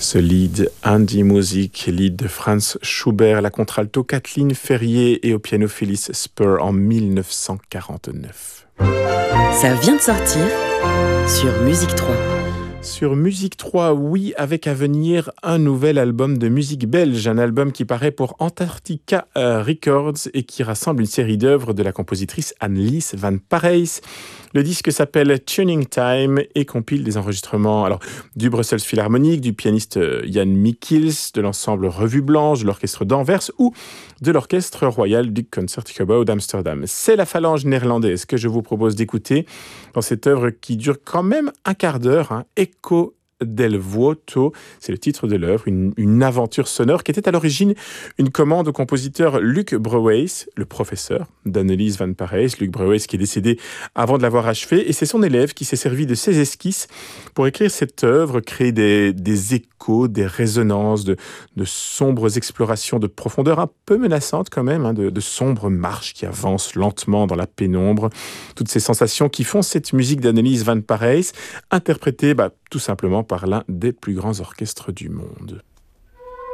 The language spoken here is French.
Ce lied Handy Music, lied de Franz Schubert, la contralto Kathleen Ferrier et au piano Phyllis Spur en 1949. Ça vient de sortir sur Musique 3. Sur Musique 3, oui, avec à venir un nouvel album de musique belge, un album qui paraît pour Antarctica Records et qui rassemble une série d'œuvres de la compositrice Annelies van Parijs. Le disque s'appelle Tuning Time et compile des enregistrements du Brussels Philharmonic, du pianiste Jan Michiels, de l'ensemble Revue Blanche, de l'orchestre d'Anvers ou de l'orchestre royal du Concertgebouw d'Amsterdam. C'est la phalange néerlandaise que je vous propose d'écouter dans cette œuvre qui dure quand même un quart d'heure, Echo del Vuoto, c'est le titre de l'œuvre, une aventure sonore qui était à l'origine une commande au compositeur Luc Brouweys, le professeur d'Annelies van Parijs. Luc Brouweys qui est décédé avant de l'avoir achevé, et c'est son élève qui s'est servi de ses esquisses pour écrire cette œuvre, créer des échos, des résonances, de sombres explorations de profondeur un peu menaçantes quand même, de sombres marches qui avancent lentement dans la pénombre. Toutes ces sensations qui font cette musique d'Annelies van Parijs, interprétée tout simplement par l'un des plus grands orchestres du monde.